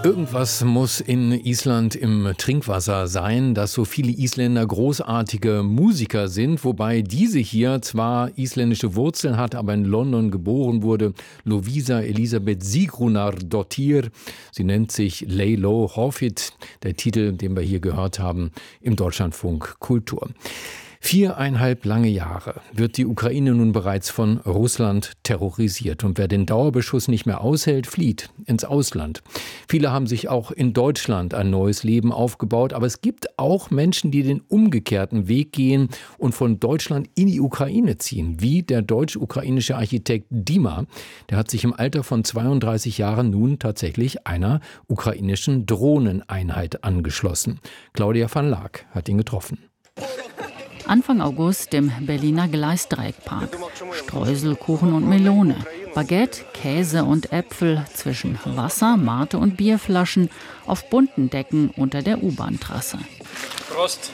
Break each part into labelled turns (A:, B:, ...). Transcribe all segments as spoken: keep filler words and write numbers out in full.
A: Irgendwas muss in Island im Trinkwasser sein, dass so viele Isländer großartige Musiker sind, wobei diese hier zwar isländische Wurzeln hat, aber in London geboren wurde. Lovísa Elisabeth Sigrunardóttir. Sie nennt sich Laylo Hofit, der Titel, den wir hier gehört haben, im Deutschlandfunk Kultur. Viereinhalb lange Jahre wird die Ukraine nun bereits von Russland terrorisiert. Und wer den Dauerbeschuss nicht mehr aushält, flieht ins Ausland. Viele haben sich auch in Deutschland ein neues Leben aufgebaut. Aber es gibt auch Menschen, die den umgekehrten Weg gehen und von Deutschland in die Ukraine ziehen. Wie der deutsch-ukrainische Architekt Dima. Der hat sich im Alter von zweiunddreißig Jahren nun tatsächlich einer ukrainischen Drohneneinheit angeschlossen. Claudia van Laak hat ihn getroffen.
B: Anfang August im Berliner Gleisdreieckpark. Streusel, Kuchen und Melone. Baguette, Käse und Äpfel zwischen Wasser, Mate und Bierflaschen auf bunten Decken unter der U-Bahn-Trasse.
C: Prost.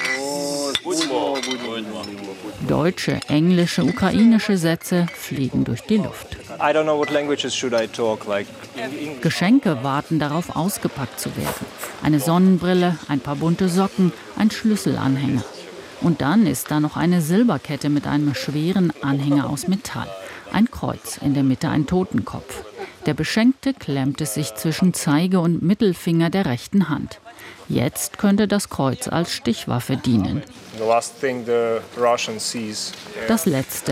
B: Deutsche, englische, ukrainische Sätze fliegen durch die Luft.
C: I don't know what languages should I talk, like
B: Geschenke warten darauf, ausgepackt zu werden. Eine Sonnenbrille, ein paar bunte Socken, ein Schlüsselanhänger. Und dann ist da noch eine Silberkette mit einem schweren Anhänger aus Metall. Ein Kreuz, in der Mitte ein Totenkopf. Der Beschenkte klemmt es sich zwischen Zeige- und Mittelfinger der rechten Hand. Jetzt könnte das Kreuz als Stichwaffe dienen. Das Letzte,